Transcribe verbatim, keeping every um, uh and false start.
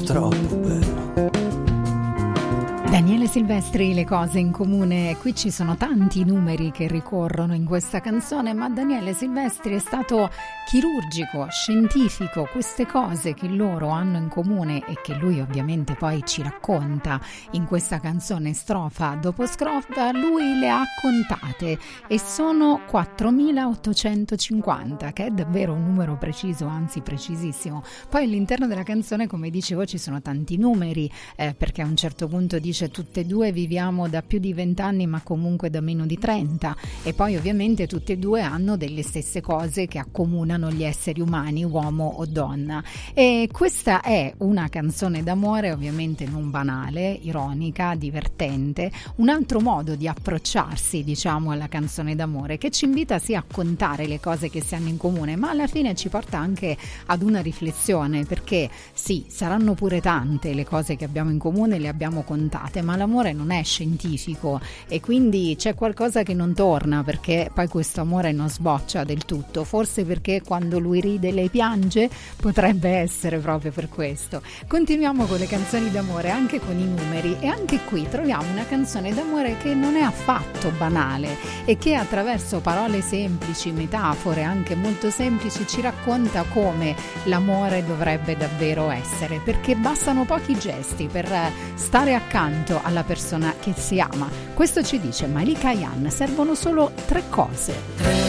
troppo bello. Daniele Silvestri, Le cose in comune. Qui ci sono tanti numeri che ricorrono in questa canzone, ma Daniele Silvestri è stato chirurgico, scientifico. Queste cose che loro hanno in comune e che lui ovviamente poi ci racconta in questa canzone strofa dopo strofa, lui le ha contate e sono quattromilaottocentocinquanta, che è davvero un numero preciso, anzi precisissimo. Poi all'interno della canzone, come dicevo, ci sono tanti numeri, eh, perché a un certo punto dice tutte e due viviamo da più di vent'anni ma comunque da meno di trenta, e poi ovviamente tutte e due hanno delle stesse cose che accomunano gli esseri umani, uomo o donna. E questa è una canzone d'amore ovviamente non banale, ironica, divertente, un altro modo di approcciarsi, diciamo, alla canzone d'amore, che ci invita sì a contare le cose che si hanno in comune, ma alla fine ci porta anche ad una riflessione, perché sì, saranno pure tante le cose che abbiamo in comune, le abbiamo contate, ma l'amore non è scientifico e quindi c'è qualcosa che non torna, perché poi questo amore non sboccia del tutto, forse perché quando lui ride lei piange, potrebbe essere proprio per questo. Continuiamo con le canzoni d'amore, anche con i numeri, e anche qui troviamo una canzone d'amore che non è affatto banale e che attraverso parole semplici, metafore anche molto semplici, ci racconta come l'amore dovrebbe davvero essere, perché bastano pochi gesti per stare accanto alla persona che si ama. Questo ci dice Malika Ayane, servono solo tre cose.